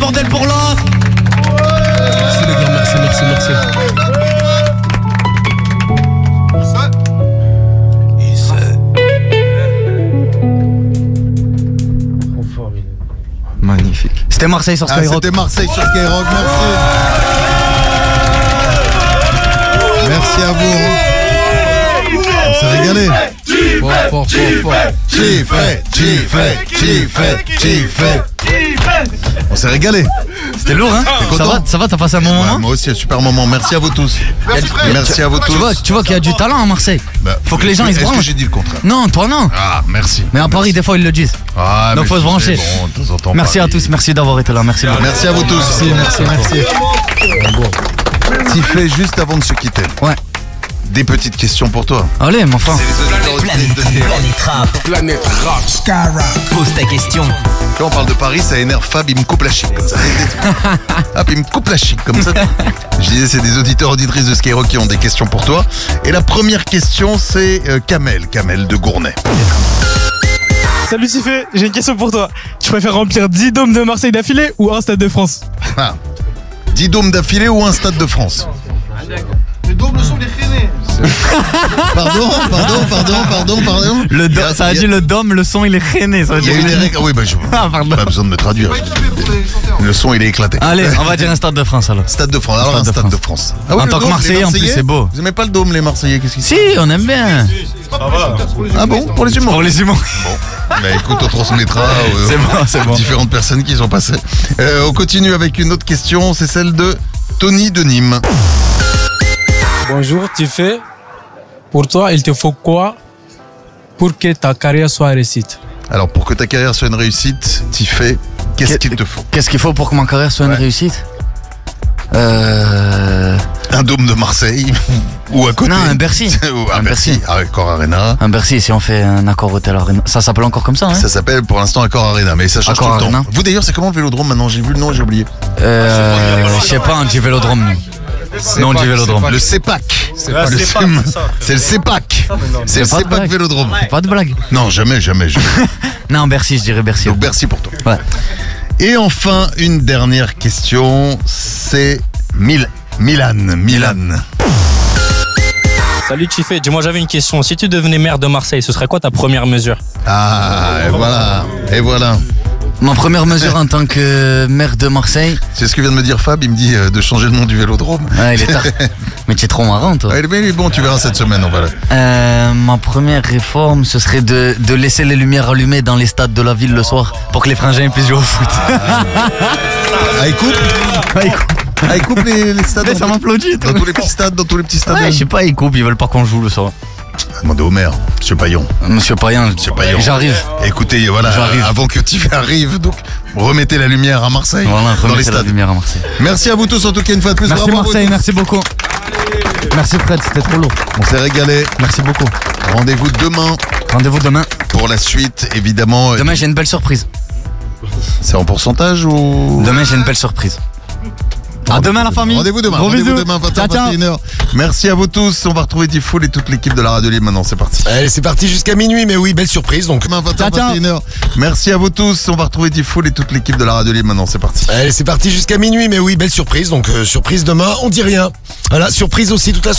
bordel pour l'offre. Merci les gars, merci. Magnifique. C'était Marseille sur Skyrock. C'était Marseille sur Skyrock, merci. Merci à vous. On s'est régalé. Fort. On s'est régalé. C'était lourd, hein? T'es content? Ça va, t'as passé un bon moment? Moi aussi, un super moment. Merci à vous tous. Merci à vous tous. Tu vois qu'il y a du talent à Marseille. Faut que les gens ils se Est-ce que branchent. j'ai dit le contraire? Non, toi non. Ah, merci. Mais à Paris, des fois, ils le disent. Ah, Donc mais faut se tu sais, brancher. bon, de temps en temps, Merci à Paris. tous, merci d'avoir été là, merci beaucoup. Merci à vous tous. Merci. Tiffé, juste avant de se quitter. Ouais. Des petites questions pour toi. Allez, mon frère. Planète Rap. Skyrock. Pose ta question. Quand on parle de Paris, ça énerve Fab, il me coupe la chic comme ça. Hop, il me coupe la chic comme ça. Je disais, c'est des auditeurs, auditrices de Skyrock qui ont des questions pour toi. Et la première question, c'est Kamel de Gournay. Salut Tiffé, j'ai une question pour toi. Tu préfères remplir 10 dômes de Marseille d'affilée ou un stade de France? 10 dômes d'affilée ou un stade de France? Les dômes, le son, les traînés. Pardon. Ça a dit le dôme, le son il est rené. Il y a eu des règles. Oui, je pardon. pas besoin de me traduire. Le son, il est éclaté. Allez, on va dire un stade de France alors. Stade de France. Alors, un stade de France. Ah oui, En le tant que dôme, Marseillais, les en plus, c'est beau. Vous aimez pas le dôme, les Marseillais? Qu'est-ce qui se Si, on aime bien. Ah bon? Pour les humours? Pour les humours. Bah écoute, on transmettra C'est bon. différentes personnes qui sont passées. On continue avec une autre question, c'est celle de Tony de Nîmes. Bonjour, Tiffé. Pour toi, il te faut quoi pour que ta carrière soit réussite? Alors pour que ta carrière soit une réussite, Tiffé, qu'est-ce qu'il te faut? Qu'est-ce qu'il faut pour que ma carrière soit une réussite? Un dôme de Marseille ou à côté? Non, un Bercy. Ou un Bercy, Accor Arena. Un Bercy, si on fait un accord hôtel Arena. Ça s'appelle encore comme ça, hein? Ça s'appelle pour l'instant Accor Arena, mais ça change Accor tout le temps. Arena. Vous d'ailleurs, c'est comment le Vélodrome maintenant? J'ai vu le nom, j'ai oublié. Je sais pas, on dit Vélodrome, nous. Non, on dit Vélodrome. Le CEPAC. C'est le CEPAC. C'est le pas de CEPAC blague. Vélodrome. C'est pas de blague. Non, jamais. Non, Bercy, je dirais Bercy. Donc Bercy pour toi. Ouais. Et enfin, une dernière question, c'est Milan. Salut Tiffé, dis-moi, j'avais une question. Si tu devenais maire de Marseille, ce serait quoi ta première mesure? Ah, et voilà. Ma première mesure en tant que maire de Marseille. C'est ce que vient de me dire Fab, il me dit de changer le nom du Vélodrome. Ouais, il est tard. Mais tu es trop marrant, toi. Ouais, mais il est bon, tu verras cette semaine, on va là. Ma première réforme, ce serait de laisser les lumières allumées dans les stades de la ville le soir pour que les frangins puissent jouer au foot. Il coupe les stades. Ça m'applaudit. Dans tous les petits stades, Ouais, je sais pas, ils coupent, ils veulent pas qu'on joue le soir. Demandez au maire, Monsieur Paillon. Monsieur Payan, j'arrive. Écoutez, voilà, avant que Tiffé arrive, donc remettez la lumière à Marseille, Voilà, dans les remettez la stades. lumière à Marseille. Merci à vous tous, en tout cas une fois de plus. Merci bravo à vous Marseille, tous. merci beaucoup. Merci Fred, c'était trop lourd. On s'est régalé. Merci beaucoup. Rendez-vous demain Rendez-vous demain. pour la suite, évidemment. Demain, j'ai une belle surprise. C'est en pourcentage ou... Demain, j'ai une belle surprise. À demain la famille. Rendez-vous demain. Gros Rendez-vous bisous. demain, 20h, Ciao, ciao. 21h. Merci à vous tous. On va retrouver Tifoul et toute l'équipe de la Radio Libre maintenant. C'est parti. Allez, c'est parti jusqu'à minuit, mais oui, belle surprise donc. Demain, 20h, Ciao, ciao. 21h. Merci à vous tous. On va retrouver Tifoul et toute l'équipe de la Radio Libre maintenant. C'est parti. Allez, c'est parti jusqu'à minuit, mais oui, belle surprise donc. Surprise demain, on dit rien. Voilà, surprise aussi toute la soirée.